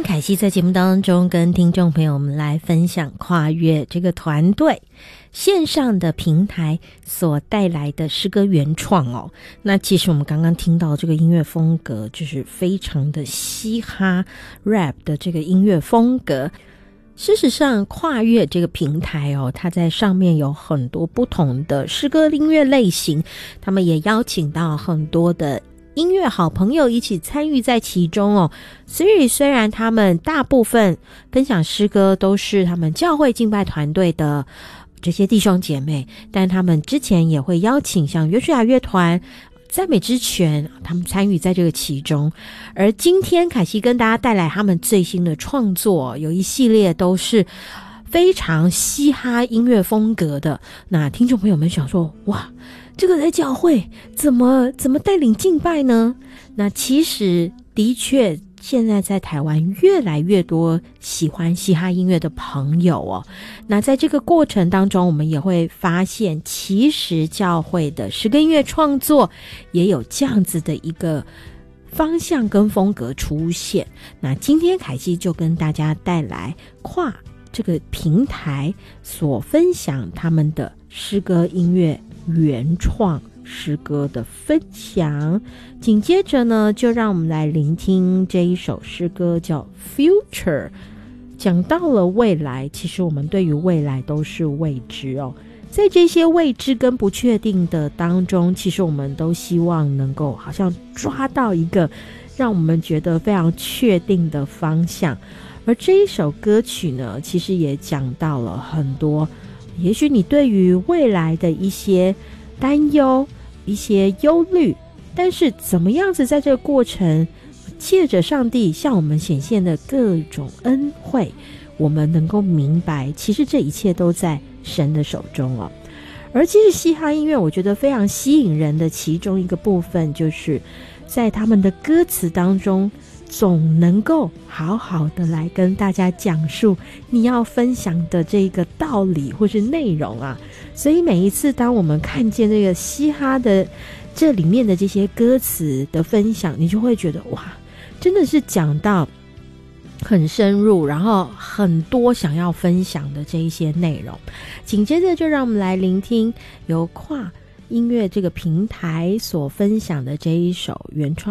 天凯西在节目当中跟听众朋友们来分享跨越这个团队线上的平台所带来的诗歌原创哦。那其实我们刚刚听到这个音乐风格就是非常的嘻哈 rap 的这个音乐风格。事实上跨越这个平台哦，它在上面有很多不同的诗歌音乐类型，他们也邀请到很多的音乐好朋友一起参与在其中哦。所以虽然他们大部分分享诗歌都是他们教会敬拜团队的这些弟兄姐妹，但他们之前也会邀请像约书亚乐团、赞美之泉，他们参与在这个其中。而今天凯西跟大家带来他们最新的创作，有一系列都是非常嘻哈音乐风格的。那听众朋友们想说，哇，这个在教会怎么带领敬拜呢？那其实的确现在在台湾越来越多喜欢嘻哈音乐的朋友哦。那在这个过程当中，我们也会发现其实教会的诗歌音乐创作也有这样子的一个方向跟风格出现。那今天凯西就跟大家带来跨这个平台所分享他们的诗歌音乐原创诗歌的分享。紧接着呢，就让我们来聆听这一首诗歌叫 Future。 讲到了未来，其实我们对于未来都是未知哦。在这些未知跟不确定的当中，其实我们都希望能够好像抓到一个让我们觉得非常确定的方向。而这一首歌曲呢，其实也讲到了很多也许你对于未来的一些担忧、一些忧虑，但是怎么样子在这个过程借着上帝向我们显现的各种恩惠，我们能够明白其实这一切都在神的手中哦。而其实嘻哈音乐我觉得非常吸引人的其中一个部分，就是在他们的歌词当中总能够好好的来跟大家讲述你要分享的这个道理或是内容啊。所以每一次当我们看见这个嘻哈的这里面的这些歌词的分享，你就会觉得哇，真的是讲到很深入，然后很多想要分享的这一些内容。紧接着就让我们来聆听由跨音乐这个平台所分享的这一首原创